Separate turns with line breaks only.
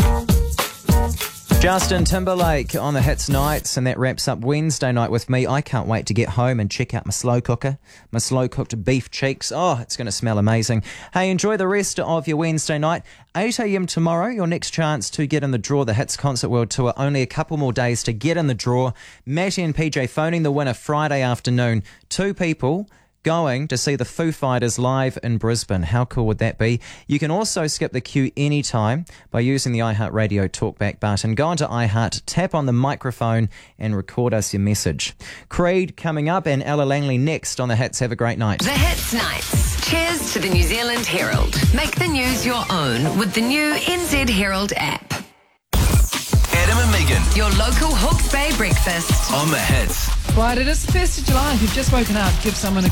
Justin Timberlake on the Hits Nights, and that wraps up Wednesday night with me. I can't wait to get home and check out my slow cooker, my slow cooked beef cheeks. Oh, it's going to smell amazing. Hey, enjoy the rest of your Wednesday night. 8 a.m. tomorrow, your next chance to get in the draw, the Hits Concert World Tour. Only a couple more days to get in the draw. Matty and PJ phoning the winner Friday afternoon. 2 people going to see the Foo Fighters live in Brisbane. How cool would that be? You can also skip the queue anytime by using the iHeartRadio talkback button. Go onto iHeart, tap on the microphone and record us your message. Creed coming up and Ella Langley next on The Hits. Have a great night.
The Hits Nights. Cheers to the New Zealand Herald. Make the news your own with the new NZ Herald app.
Adam and Megan
Your local Hawke's Bay breakfast.
on The Hits.
Right, it is the 1st of July. If you've just woken up, give someone a